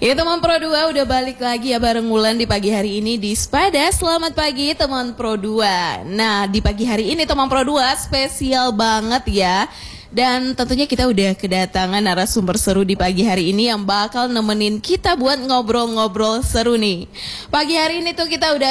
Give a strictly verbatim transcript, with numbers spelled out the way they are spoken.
Ya teman Pro dua udah balik lagi ya bareng Wulan di pagi hari ini di Spada. Selamat pagi teman Pro dua. Nah di pagi hari ini teman Pro dua spesial banget ya. Dan tentunya kita udah kedatangan narasumber seru di pagi hari ini yang bakal nemenin kita buat ngobrol-ngobrol seru nih. Pagi hari ini tuh kita udah